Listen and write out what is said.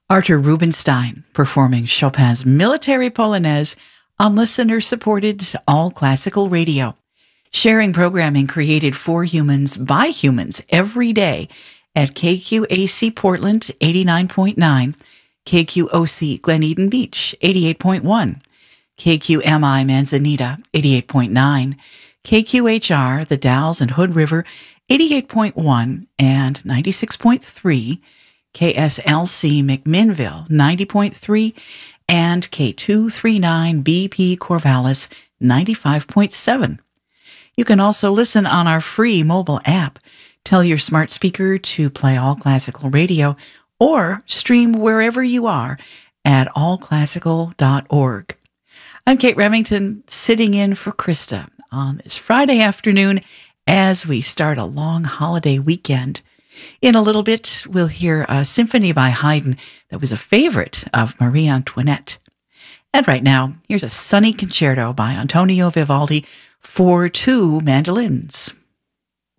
Artur Rubinstein performing Chopin's Military Polonaise on listener-supported All Classical Radio, sharing programming created for humans by humans every day at KQAC Portland 89.9, KQOC Glen Eden Beach 88.1, KQMI Manzanita 88.9, KQHR The Dalles and Hood River 88.1 and 96.3, KSLC McMinnville 90.3, and K239 BP Corvallis 95.7. You can also listen on our free mobile app. Tell your smart speaker to play All Classical Radio or stream wherever you are at allclassical.org. I'm Kate Remington, sitting in for Krista on this Friday afternoon as we start a long holiday weekend. In a little bit, we'll hear a symphony by Haydn that was a favorite of Marie Antoinette. And right now, here's a sunny concerto by Antonio Vivaldi for two mandolins.